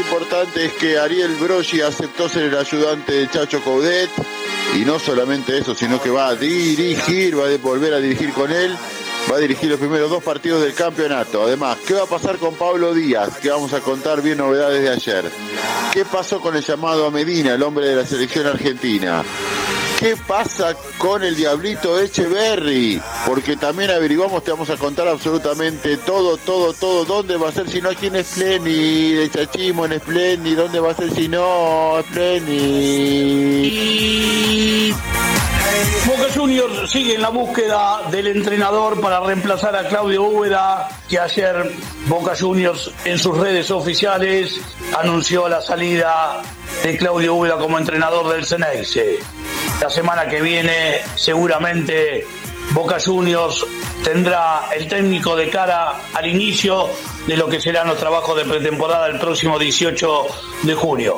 importante es que Ariel Broggi aceptó ser el ayudante de Chacho Coudet, y no solamente eso, sino que va a dirigir, va a volver a dirigir con él, va a dirigir los primeros 2 partidos del campeonato. Además, ¿qué va a pasar con Pablo Díaz? Que vamos a contar bien novedades de ayer. ¿Qué pasó con el llamado a Medina, el hombre de la selección argentina? ¿Qué pasa con el Diablito Echeverri? Porque también averiguamos, te vamos a contar absolutamente todo. ¿Dónde va a ser si no aquí en Splendid? El chachismo en Splendid, ¿dónde va a ser si no Splendid? Boca Juniors sigue en la búsqueda del entrenador para reemplazar a Claudio Úbeda, que ayer Boca Juniors en sus redes oficiales anunció la salida de Claudio Úbeda como entrenador del Ceneice. La semana que viene seguramente Boca Juniors tendrá el técnico de cara al inicio de lo que serán los trabajos de pretemporada el próximo 18 de junio.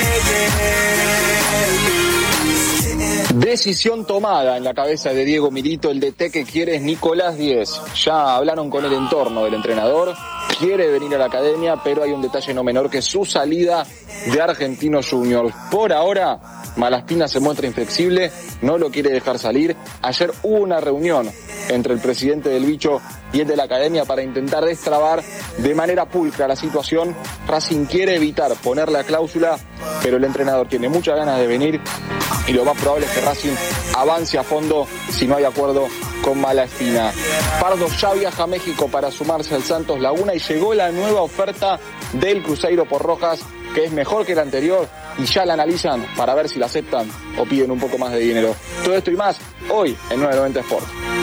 Decisión tomada en la cabeza de Diego Milito, el DT que quiere es Nicolás Díez. Ya hablaron con el entorno del entrenador, quiere venir a la academia, pero hay un detalle no menor, que su salida de Argentinos Juniors. Por ahora, Malaspina se muestra inflexible, no lo quiere dejar salir. Ayer hubo una reunión entre el presidente del Bicho y el de la academia para intentar destrabar de manera pulcra la situación. Racing quiere evitar poner la cláusula, pero el entrenador tiene muchas ganas de venir y lo más probable es que Racing avance a fondo si no hay acuerdo con Malaspina. Pardo ya viaja a México para sumarse al Santos Laguna y llegó la nueva oferta del Cruzeiro por Rojas, que es mejor que la anterior, y ya la analizan para ver si la aceptan o piden un poco más de dinero. Todo esto y más hoy en 990 Sport.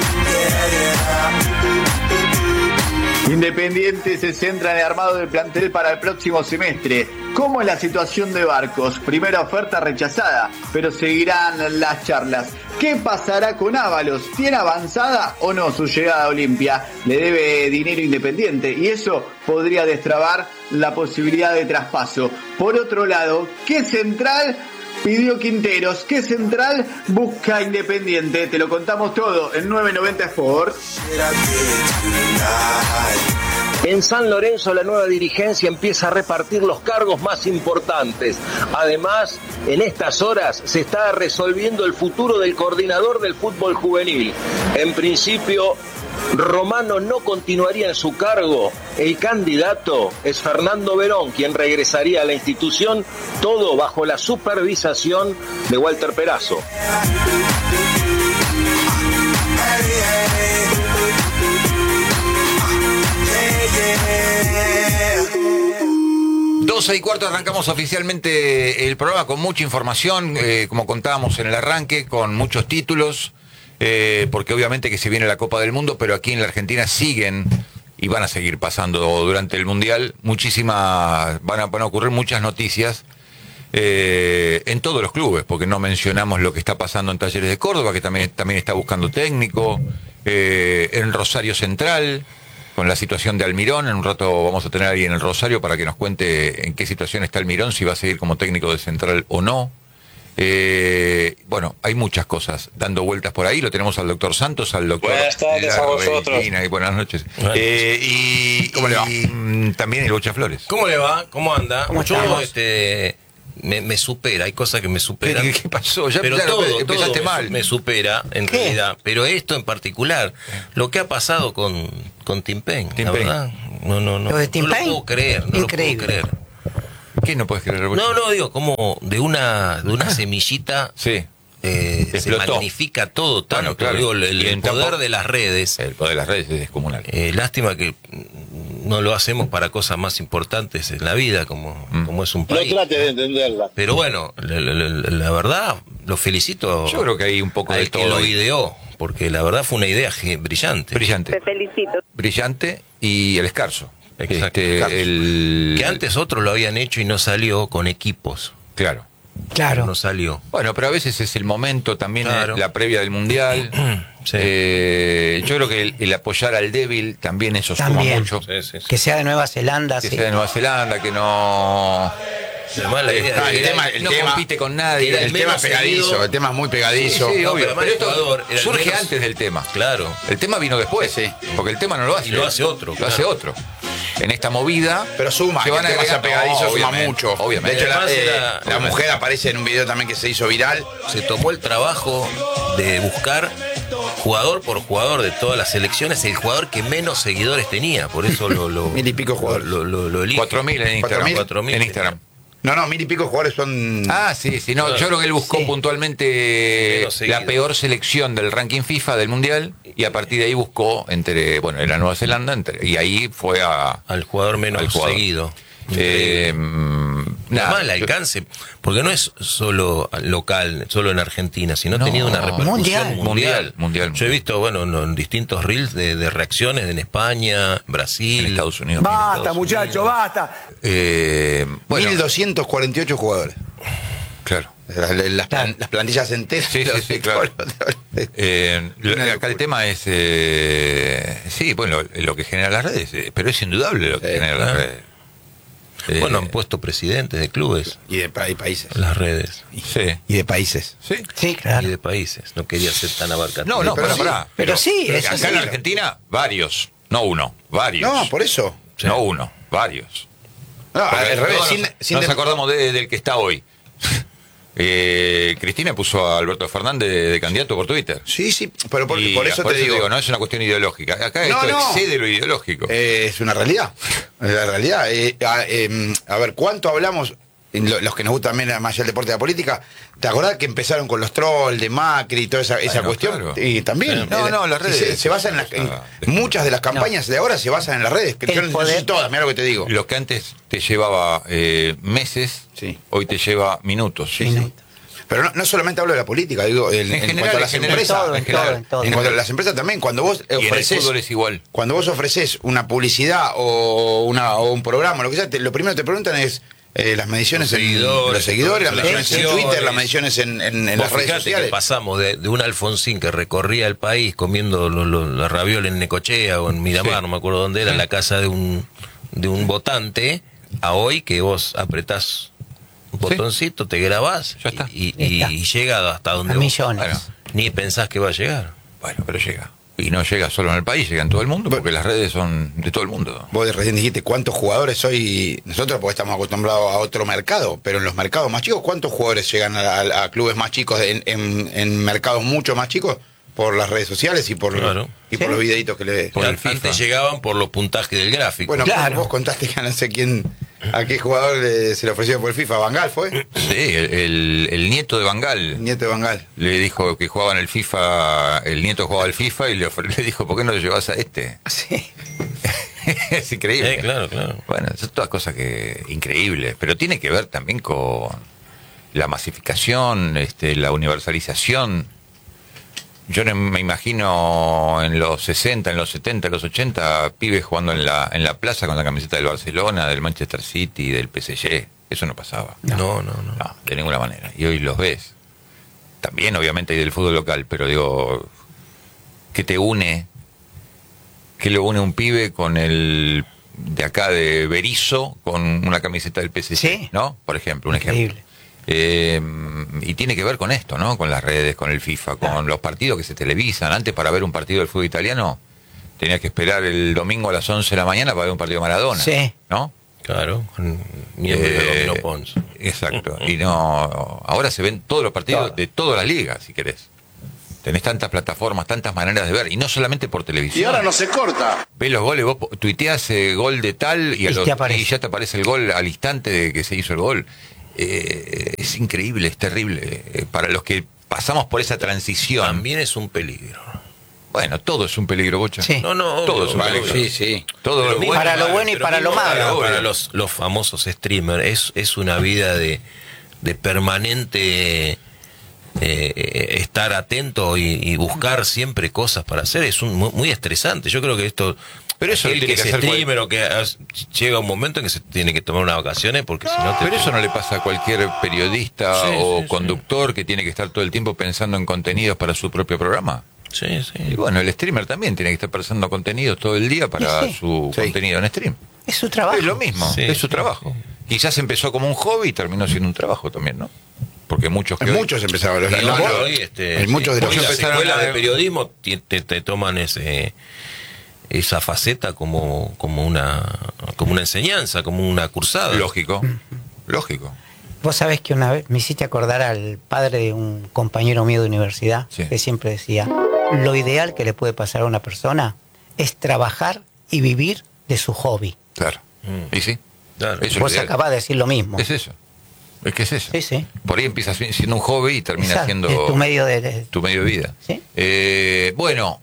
Independiente se centra en el armado del plantel para el próximo semestre. ¿Cómo es la situación de Barcos? Primera oferta rechazada, pero seguirán las charlas. ¿Qué pasará con Ábalos? ¿Tiene avanzada o no su llegada a Olimpia? Le debe dinero Independiente y eso podría destrabar la posibilidad de traspaso. Por otro lado, ¿qué central pidió Quinteros? ¿Qué central busca Independiente? Te lo contamos todo en 990 Sport. En San Lorenzo la nueva dirigencia empieza a repartir los cargos más importantes. Además, en estas horas se está resolviendo el futuro del coordinador del fútbol juvenil. En principio, Romano no continuaría en su cargo. El candidato es Fernando Verón, quien regresaría a la institución, todo bajo la supervisación de Walter Perazo. 12:15 arrancamos oficialmente el programa con mucha información, como contábamos en el arranque, con muchos títulos, porque obviamente que se viene la Copa del Mundo, pero aquí en la Argentina siguen y van a seguir pasando durante el Mundial van a ocurrir muchas noticias en todos los clubes, porque no mencionamos lo que está pasando en Talleres de Córdoba, que también está buscando técnico, en Rosario Central, con la situación de Almirón. En un rato vamos a tener a alguien en el Rosario para que nos cuente en qué situación está Almirón, si va a seguir como técnico de Central o no. Bueno, hay muchas cosas dando vueltas por ahí. Lo tenemos al doctor Santos, al doctor... Buenas tardes a vosotros. Y buenas noches. ¿Cómo le va? También el Bocha Flores. ¿Cómo le va? ¿Cómo anda? ¿Cómo estamos? Me supera, hay cosas que me superan. ¿Qué pasó? Pero empezaste mal. Me supera, en realidad. Pero esto en particular, lo que ha pasado con Tim Pen, la verdad, no lo puedo creer. Increíble. ¿Qué no puedes creer? No, digo, como de una semillita sí. Se magnifica todo tanto. Bueno, claro. Digo, el poder de las redes. El poder de las redes es descomunal. Lástima que no lo hacemos para cosas más importantes en la vida, como es un país. No trate de entenderla. Pero bueno, la verdad, lo felicito. Yo creo que hay un poco de todo. Que lo ideó, porque la verdad fue una idea brillante. Te felicito. Brillante y el Escarzo. Exacto. Que antes otros lo habían hecho y no salió con equipos. Claro. No salió. Bueno, pero a veces es el momento también, claro. La previa del Mundial. Sí. Yo creo que el apoyar al débil también eso suma mucho. Sí. Que sea de Nueva Zelanda. Que sea de Nueva Zelanda, que no... El no tema compite con nadie. El tema es pegadizo, el tema es muy pegadizo. Sí, obvio. Pero esto surge menos... antes del tema. Claro. El tema vino después, porque el tema no lo hace. Y lo hace otro. Lo hace otro. en esta movida. Pero suma, se van que el tema sea pegadizo, suma mucho. Obviamente. De hecho, Además la mujer aparece en un video también que se hizo viral. Se tomó el trabajo de buscar jugador por jugador de todas las selecciones el jugador que menos seguidores tenía, por eso lo 1000 y pico jugadores. lo elige. 4.000 en Instagram. 4.000 en Instagram. No, 1000 y pico jugadores son... Sí, no, yo creo que él buscó puntualmente la peor selección del ranking FIFA del Mundial y a partir de ahí buscó era Nueva Zelanda y ahí fue al jugador menos seguido. Además el alcance, porque no es solo local, solo en Argentina, sino ha tenido una repercusión mundial. Yo he visto, en distintos reels de reacciones en España, Brasil, en Estados Unidos. Basta, muchachos, basta. 1248 jugadores. Claro. Las plantillas enteras. Sí, claro. Acá el tema es lo que genera las redes, pero es indudable lo que genera las redes. Han puesto presidentes de clubes. Y de países. Las redes. Sí. Y de países. Sí, claro. Y de países. No quería ser tan abarcativo. No, pará. Pero sí, acá en Argentina, varios. No uno, varios. No, por eso. No uno, varios. No, al revés, nos acordamos del que está hoy. Cristina puso a Alberto Fernández de candidato por Twitter. Sí, por eso te digo. No es una cuestión ideológica. Acá esto excede lo ideológico. Es una realidad. Es la realidad. A ver, ¿cuánto hablamos? Los que nos gusta también más allá del deporte y la política, ¿te acordás que empezaron con los trolls de Macri y toda esa cuestión? Claro. Y también las redes se basan en muchas de las campañas de ahora se basan en las redes, que yo no sé todas, mira lo que te digo. Lo que antes te llevaba meses, hoy te lleva minutos. Sí. Pero no solamente hablo de la política, digo en cuanto a las empresas. En cuanto a las empresas también, cuando vos ofreces, el fútbol es igual. Cuando vos ofreces una publicidad o un programa, lo que sea, lo primero que te preguntan es las mediciones los seguidores, las mediciones en Twitter, las mediciones en las redes sociales. Que pasamos de un Alfonsín que recorría el país comiendo los ravioles en Necochea o en Miramar, no me acuerdo dónde era, en la casa de un votante, a hoy que vos apretás un botoncito, te grabás y llega hasta donde a millones. Ni pensás que va a llegar. Bueno, pero llega. Y no llega solo en el país, llega en todo el mundo, porque las redes son de todo el mundo. Vos recién dijiste cuántos jugadores hoy, nosotros porque estamos acostumbrados a otro mercado, pero en los mercados más chicos, ¿cuántos jugadores llegan a clubes más chicos, en mercados mucho más chicos? Por las redes sociales y por los videitos que le ves. Antes llegaban por los puntajes del gráfico. Bueno, vos contaste que no sé a qué jugador se le ofreció por el FIFA. ¿Van Gaal fue? Sí, el nieto de Van Gaal. El nieto de Van Gaal. Le dijo que jugaba en el FIFA, el nieto jugaba al FIFA y le dijo, ¿por qué no lo llevas a este? Sí. Es increíble. Claro. Bueno, son todas cosas increíbles, pero tiene que ver también con la masificación, la universalización. Yo no me imagino en los 60, en los 70, en los 80, pibes jugando en la plaza con la camiseta del Barcelona, del Manchester City, del PSG. Eso no pasaba. No, de ninguna manera. Y hoy los ves. También, obviamente, hay del fútbol local, pero digo, ¿qué te une? ¿Qué lo une un pibe con el de acá de Berisso con una camiseta del PSG? Sí. ¿No? Por ejemplo, un Increíble. ejemplo. Y tiene que ver con esto, ¿no? Con las redes, con el FIFA, con los partidos que se televisan. Antes, para ver un partido del fútbol italiano, tenías que esperar el domingo a las 11 de la mañana para ver un partido de Maradona. Sí. ¿No? Claro, con miembro de Domino Pons. Exacto. Y ahora se ven todos los partidos de todas las ligas, si querés. Tenés tantas plataformas, tantas maneras de ver, y no solamente por televisión. Y ahora no se corta. Ves los goles, vos tuiteás gol de tal y ya te aparece el gol al instante de que se hizo el gol. Es increíble, es terrible. Para los que pasamos por esa transición. También es un peligro. Bueno, todo es un peligro, Bocha. Sí. Todo es un peligro. Sí. Todo bueno, para lo bueno y para lo malo. Para los famosos streamers es una vida de permanente estar atento y buscar siempre cosas para hacer. Es muy estresante. Yo creo que esto... Pero eso el tiene que que es hacer streamer o que llega un momento en que se tiene que tomar unas vacaciones porque si no Pero eso no le pasa a cualquier periodista conductor que tiene que estar todo el tiempo pensando en contenidos para su propio programa. Sí. Y bueno, el streamer también tiene que estar pensando contenidos todo el día para su contenido en stream. Es su trabajo. Es lo mismo, es su trabajo. Quizás empezó como un hobby y terminó siendo un trabajo también, ¿no? Porque muchos empezaron hay muchos de los escuelas de periodismo te toman esa faceta como una enseñanza, como una cursada. Lógico. Vos sabés que una vez me hiciste acordar al padre de un compañero mío de universidad, Sí. que siempre decía, lo ideal que le puede pasar a una persona es trabajar y vivir de su hobby. Claro. Y sí. Claro. Eso es Vos ideal. acabás de decir lo mismo. Es eso. Es que es eso. Sí, sí. Por ahí empieza siendo un hobby y termina Exacto, siendo es tu medio de... tu medio de vida. Sí. Bueno,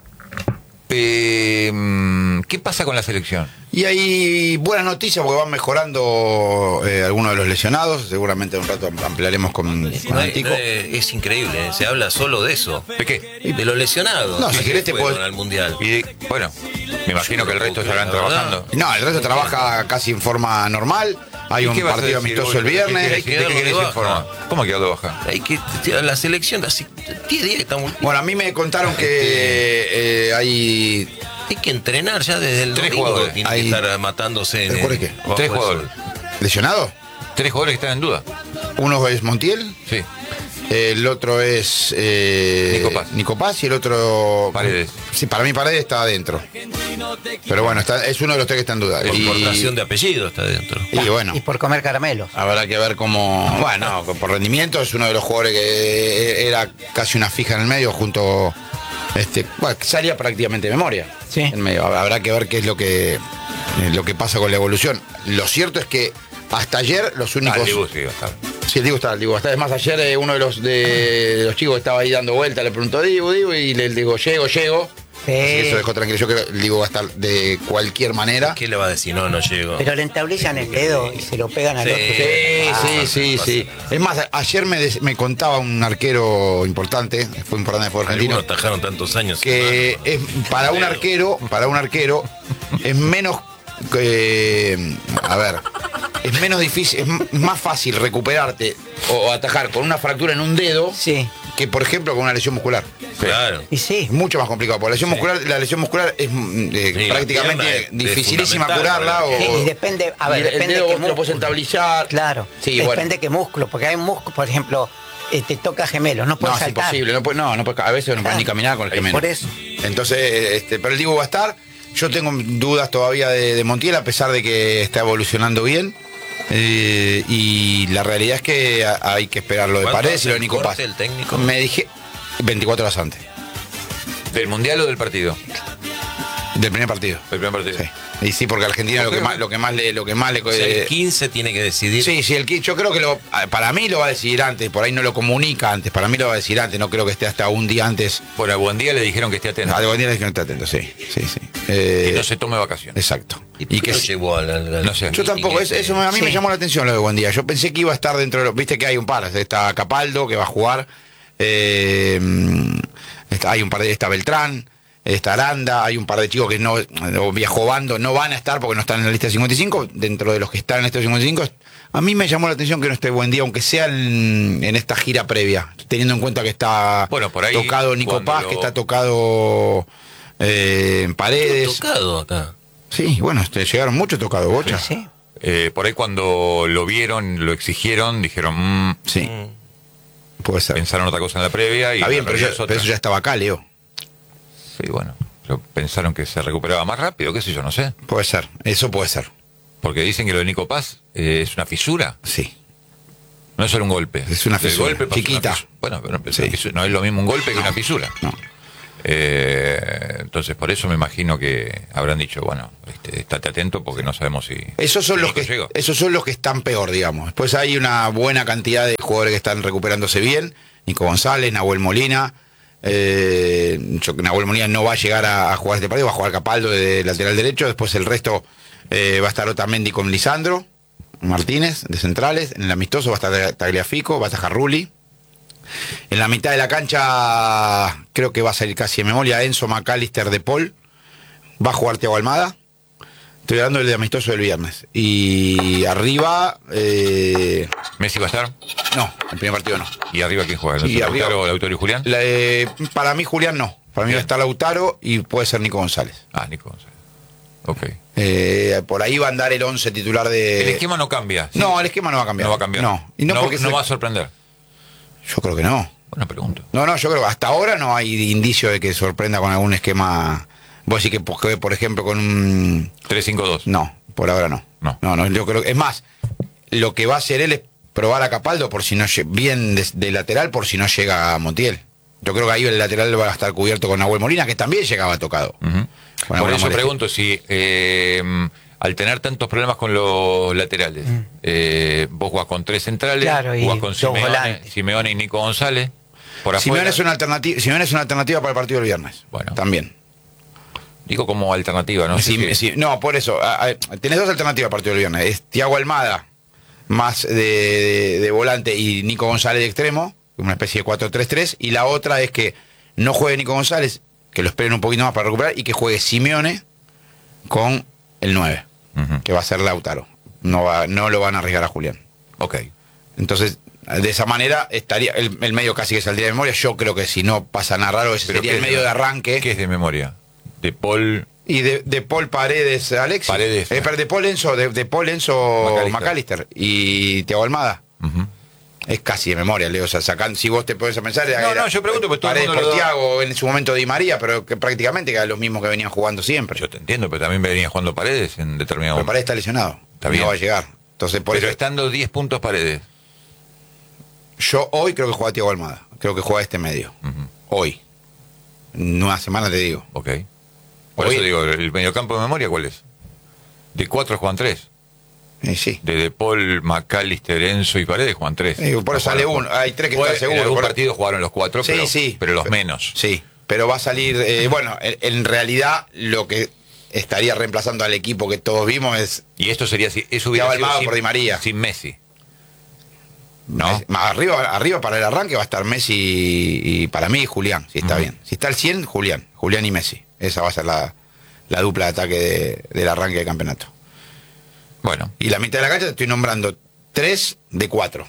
¿qué pasa con la selección? Y hay buenas noticias porque van mejorando algunos de los lesionados. Seguramente en un rato ampliaremos con Antico. Es increíble, se habla solo de eso. ¿De qué? De los lesionados. No, si que querés te fueron puedo- al Mundial. Y bueno, me imagino que el resto estarán La verdad. trabajando. No, el resto trabaja casi en forma normal. Hay ¿Y un qué vas a partido decir, amistoso el Goyo? viernes. ¿De qué querés baja. informar? ¿Cómo ha quedado baja? Hay que la selección hace 10 días que estamos. Bueno, a mí me contaron que hay... Hay que entrenar ya desde el 3 domingo. jugadores. Tienen Hay- que estar matándose en ¿Tres jugadores qué? bajo 3 el jugadores. sol. lesionados. 3 jugadores que están en duda. Uno es Montiel, Sí. el otro es Nico Paz. Y el otro... Paredes. Sí, para mí Paredes está adentro. Pero bueno, es uno de los tres que está en duda. Por Y- importación de apellido está dentro. Y bueno, Y por comer caramelos. habrá que ver cómo... Bueno, por rendimiento es uno de los jugadores que era casi una fija en el medio junto... bueno, salía prácticamente de memoria. Sí. En medio. Habrá que ver qué es lo que pasa con la evolución. Lo cierto es que hasta ayer los únicos... Ah, el Dibu sí va a estar. Sí, el Dibu está. Es más, ayer uno de los chicos estaba ahí dando vuelta, le preguntó Dibu, y le digo, llego. Sí. Así que eso dejó tranquilo. Yo creo que el Dibu va a estar de cualquier manera. ¿Qué le va a decir? No llego. Pero le entablillan el dedo y se lo pegan al Sí. otro. Sí. Es más, ayer me contaba un arquero importante, fue importante, fue argentino, Algunos atajaron tantos años. que es para un arquero es menos es menos difícil, es más fácil recuperarte o atajar con una fractura en un dedo Sí. que por ejemplo con una lesión muscular. Claro. Y sí. Es mucho más complicado, porque la lesión muscular es la prácticamente pierna es dificilísima fundamental curarla. para Sí, y depende, a ver, y el depende dedo qué vos te lo puedes músculo. entablillar. Claro. Sí, Depende bueno. qué músculo, porque hay músculos, por ejemplo, te toca gemelos, no puedes No, es saltar. imposible, no puede, a veces no puedes ni caminar con el gemelo. Por eso. Entonces, pero el Dibu va a estar. Yo tengo dudas todavía de Montiel, a pesar de que está evolucionando bien. Y la realidad es que hay que esperar lo de ¿Cuánto Paredes y hace lo de el Nico Paz. corte el técnico? Me dije 24 horas antes ¿Del Mundial o del partido? del primer partido. Del primer partido. Sí. Y sí, porque Argentina Ok, lo que más le O sea, el 15 tiene que decidir. Sí, yo creo que para mí lo va a decidir antes, por ahí no lo comunica antes, para mí lo va a decir antes, no creo que esté hasta un día antes. Bueno, a Buen Día le dijeron que esté atento. A buen día es que no esté atento, sí. Que no se tome vacaciones. Exacto. ¿Y que qué lo llevó al No sé. yo tampoco, eso a mí me llamó la atención lo de Buen Día. Yo pensé que iba a estar dentro de viste que hay un par, está Capaldo que va a jugar, hay un par está Beltrán, está Aranda, hay un par de chicos que no viajó bando, no van a estar porque no están en la lista de 55, dentro de los que están en la lista de 55, a mí me llamó la atención que no esté Buen Día, aunque sea en esta gira previa, teniendo en cuenta que está Por ahí, tocado Nico Paz, que está tocado Paredes. Tocado acá. Sí, bueno, llegaron muchos tocados, Bocha. Sí. Por ahí cuando lo vieron, lo exigieron, dijeron, Sí. Puede ser. pensaron otra cosa en la previa y Está bien, la pero, realidad es otra. pero eso ya estaba acá, Leo. Sí, bueno, pero pensaron que se recuperaba más rápido, qué sé yo, no sé. Puede ser, eso puede ser. Porque dicen que lo de Nico Paz es una fisura, Sí. no es solo un golpe. Es una Del fisura, golpe pasa una chiquita. fisura. Bueno, pero Sí. no es lo mismo un golpe que una fisura. No. Entonces, por eso me imagino que habrán dicho, bueno, estate atento porque no sabemos si... Esos son, si los Nico que, llega. esos son los que están peor, digamos. Después hay una buena cantidad de jugadores que están recuperándose bien. Nico González, Nahuel Molina. Nahuel Molina no va a llegar a jugar este partido, va a jugar Capaldo de lateral derecho. Después el resto va a estar Otamendi con Lisandro Martínez de centrales. En el amistoso va a estar Tagliafico, va a estar Jarrulli. En la mitad de la cancha creo que va a salir casi en memoria Enzo McAllister de Paul. Va a jugar Thiago Almada. Estoy hablando del de amistoso del viernes. Y arriba... ¿Messi va a estar? no, el primer partido no. ¿Y arriba quién juega? Sí, arriba. Lautaro y Julián? Para mí Julián no. Para mí va a estar Lautaro y puede ser Nico González. Ah, Nico González. Ok. Por ahí va a andar el 11 titular de... El esquema no cambia. ¿sí? No, el esquema no va a cambiar. No va a cambiar. No, y no, porque no va a sorprender. Yo creo que no. Buena pregunta. No, yo creo que hasta ahora no hay indicio de que sorprenda con algún esquema Vos sí que, por ejemplo, con un 3-5-2. No, por ahora no. No, yo creo que, es más, lo que va a hacer él es probar a Capaldo por si no bien de lateral, por si no llega a Montiel. Yo creo que ahí el lateral va a estar cubierto con Nahuel Molina, que también llegaba tocado. Por eso pregunto si al tener tantos problemas con los laterales, vos jugás con 3 centrales, Claro, y jugás con dos volantes. Simeone y Nico González. Por Simeone afuera. es una alternativa para el partido del viernes. Bueno. También. Digo como alternativa, ¿no? No, por eso. Tenés 2 alternativas para el partido del viernes. Es Thiago Almada, más de volante, y Nico González de extremo, una especie de 4-3-3. Y la otra es que no juegue Nico González, que lo esperen un poquito más para recuperar, y que juegue Simeone con el 9, que va a ser Lautaro. No lo van a arriesgar a Julián. Ok. Entonces, de esa manera estaría el medio casi que saldría de memoria. Yo creo que si no pasa nada raro, ese sería el medio de arranque. ¿Qué es de memoria? De Paul. Y de Paul Paredes, Alexis. Paredes. Pero de Paul Enzo McAllister y Thiago Almada. Es casi de memoria, Leo. O sea, si vos te podés pensar. No, yo pregunto, pues todo el Paredes mundo por lo da. Thiago, en su momento Di María, pero que prácticamente eran los mismos que venían jugando siempre. Yo te entiendo, pero también venía jugando Paredes en determinado Pero momento. Paredes está lesionado. Está bien. No va a llegar. Entonces, por Pero eso, estando 10 puntos Paredes. yo hoy creo que juega Thiago Almada. Creo que juega este medio. Hoy. En una semana te digo. Ok. Por eso digo, ¿el mediocampo de memoria cuál es? De 4 juegan 3. Sí. De Paul, McAllister, Enzo y Paredes juegan 3. Por eso sale uno. Hay 3 que están En seguros. algún partido jugaron los 4, Sí, pero los menos. Sí, pero va a salir. Bueno, en realidad lo que estaría reemplazando al equipo que todos vimos es. Y esto sería si eso hubiera Thiago sido Almada por Di María. sin Messi. ¿No? Arriba para el arranque va a estar Messi y para mí Julián, si está bien. Si está al 100, Julián y Messi. Esa va a ser la dupla de ataque del arranque de campeonato. Bueno. Y la mitad de la cancha te estoy nombrando 3 de 4.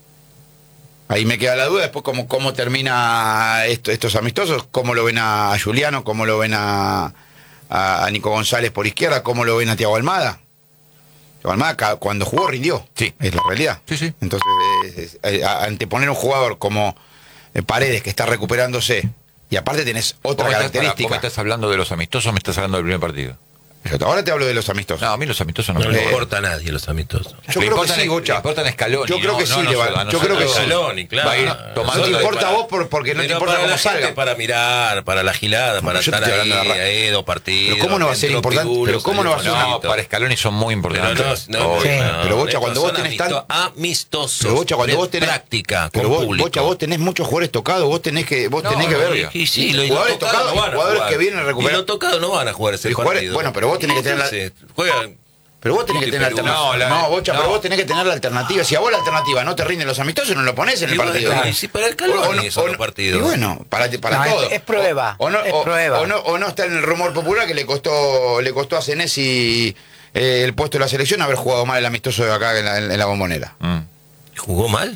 Ahí me queda la duda después cómo termina estos amistosos, cómo lo ven a Juliano, cómo lo ven a Nico González por izquierda, cómo lo ven a Thiago Almada. Thiago Almada cuando jugó rindió, sí. Es la realidad. Sí. Entonces, anteponer un jugador como Paredes, que está recuperándose, y aparte tenés otra característica. ¿Cómo estás hablando de los amistosos o me estás hablando del primer partido? Ahora te hablo de los amistosos. No, a mí los amistosos no No me le importa a nadie los amistosos. Yo creo que sí, Bocha. Le importan a Scaloni. Yo creo que sí, yo creo que sí. Scaloni, claro. Va a ir tomando No te importa para- a vos porque no te Pero importa para cómo la gente, salga. para mirar, para la gilada, para yo te estar estoy ahí, hablando de arranque. dos partidos. Pero ¿cómo no va a ser entró importante? Pirulo, Pero ¿cómo no va a ser salió No, Juanito. para Scaloni son muy Pero importantes. Pero, Bocha, cuando vos tenés amistosos, Pero Bocha, cuando vos tenés práctica, pero con vos, público. Bocha, vos tenés muchos jugadores tocados, vos tenés que ver. Y sí, los jugadores tocados tocados no van y a jugadores jugar. que vienen a recuperar. Y los tocados no van a jugar ese Y jugadores- partido. bueno, pero vos tenés que tener la- Entonces, juegan. Pero vos tenés que tener la Perú. alternativa. No, Bocha, pero vos tenés que tener la alternativa. Si a vos la alternativa no te rinden los amistosos, no lo ponés en el Y bueno, partido. y si para el Scaloni son los partidos. Y bueno, para No, todo. es prueba, es prueba. O no está en el rumor popular que le costó a Senesi el puesto de la selección haber jugado mal el amistoso de acá en la Bombonera. ¿Jugó mal?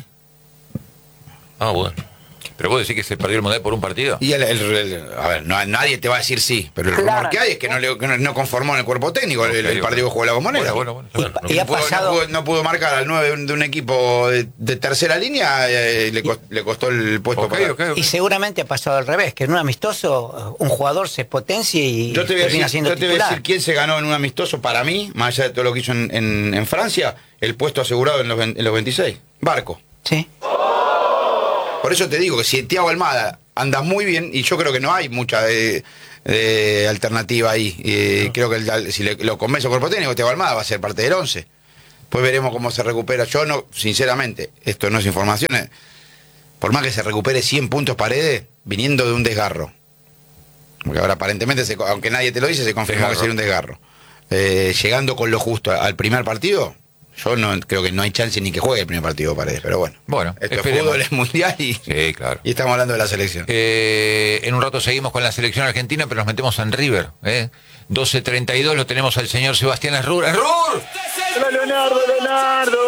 Ah, bueno. Pero vos decís que se perdió el Mundial por un partido. Y a ver, nadie te va a decir sí, pero el rumor que hay es que no conformó en el cuerpo técnico el partido que jugó la Bombonera. Bueno. Y ha pasado. No pudo marcar al 9 de un equipo de tercera línea, le costó el puesto. Y seguramente ha pasado al revés, que en un amistoso un jugador se potencie y Yo te voy a termina decir, siendo yo te voy a titular. decir quién se ganó en un amistoso para mí, más allá de todo lo que hizo en Francia, el puesto asegurado en los 26. Barco. Sí. Por eso te digo que si Thiago Almada anda muy bien, y yo creo que no hay mucha alternativa ahí. Creo que si lo convence el cuerpo técnico, Thiago Almada va a ser parte del 11. Pues veremos cómo se recupera. Yo no, sinceramente, esto no es información. Por más que se recupere 100 puntos Paredes, viniendo de un desgarro. Porque ahora aparentemente, aunque nadie te lo dice, se confirmó que sería un desgarro. Llegando con lo justo al primer partido, yo no creo que no hay chance ni que juegue el primer partido Paredes, pero bueno. Esto es fútbol, es mundial y estamos hablando de la selección. En un rato seguimos con la selección argentina, pero nos metemos en River. 12:32 lo tenemos al señor Sebastián Errur. ¡Errur! Leonardo.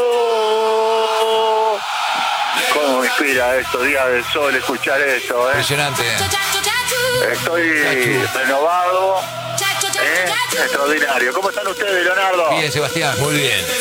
¿Cómo me inspira estos días del sol escuchar eso? Impresionante. Estoy renovado. Extraordinario. ¿Cómo están ustedes, Leonardo? Bien, Sebastián. Muy bien.